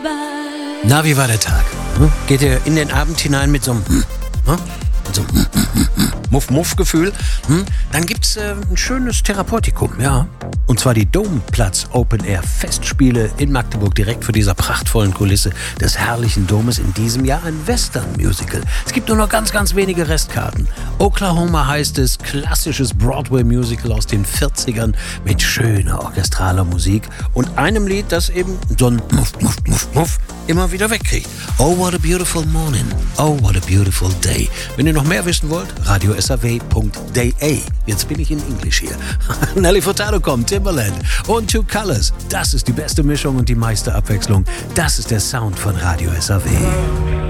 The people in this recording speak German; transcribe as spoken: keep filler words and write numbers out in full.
Na, wie war der Tag? Hm? Geht ihr in den Abend hinein mit so einem hm? Hm? Mit so einem Muff-Muff-Gefühl? Hm? Dann gibt's äh, ein schönes Therapeutikum, ja. Und zwar die Domplatz Open Air Festspiele in Magdeburg, direkt vor dieser prachtvollen Kulisse des herrlichen Domes. In diesem Jahr ein Western-Musical. Es gibt nur noch ganz, ganz wenige Restkarten. Oklahoma heißt es, klassisches Broadway-Musical aus den vierzigern mit schöner orchestraler Musik und einem Lied, das eben so ein Muff, Muff, Muff, Muff immer wieder wegkriegt. Oh, what a beautiful morning. Oh, what a beautiful day. Wenn ihr noch mehr wissen wollt, radio s a w punkt d a. Jetzt bin ich in Englisch hier. Nelly Furtado kommt, Timbaland und Two Colors. Das ist die beste Mischung und die meiste Abwechslung. Das ist der Sound von Radio S A W.